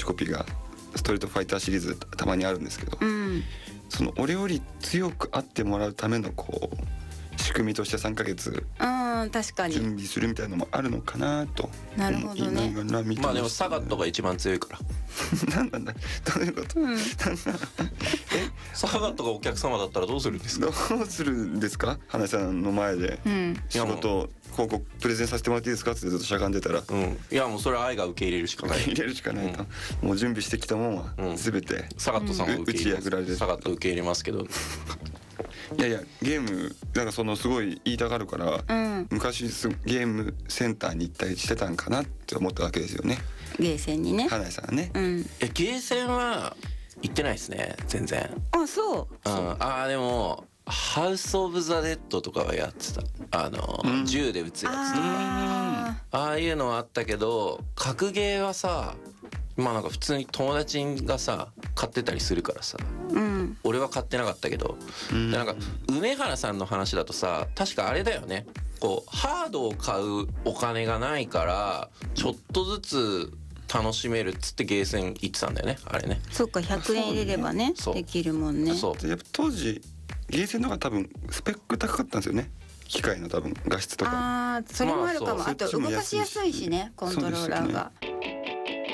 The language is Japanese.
コピがストリートファイターシリーズたまにあるんですけど、 うん、 その俺より強くあってもらうためのこう仕組みとして3ヶ月確かに準備するみたいなのもあるのかなとなるほどね。 まあでもサガットが一番強いからなんなんだどういうこと、 サガットがお客様だったらどうするんですか。 どうするんですか、花さんの前で、仕事広告プレゼンさせてもらっていいですかってずっとしゃがんでたら、 いやもうそれは愛が受け入れるしかない入れるしかないと、もう準備してきたもんは全てサガットさんを受け入れます、 打ち破られる。 サガット受け入れますけどいやいやゲームなんかそのすごい言いたがるから、昔ゲームセンターに行ったりしてたんかなって思ったわけですよね、 ゲーセンにね。 花井さんはね、 ゲーセンは行ってないですね全然。 あ、そう。 でもハウス・オブ・ザ・デッドとかはやってた。銃で撃つやつとかああいうのはあったけど、格ゲーはさ、まあなんか普通に友達がさ買ってたりするからさ、俺は買ってなかったけど、なんか梅原さんの話だとさ、確かあれだよね、こうハードを買うお金がないからちょっとずつ楽しめるっつってゲーセン行ってたんだよね、あれね。 そっか、100円入れればねできるもんね。 そうやっぱ当時ゲーセンの方が多分スペック高かったんですよね、機械の多分画質とか。 それもあるかも、あと動かしやすいしね、コントローラーが。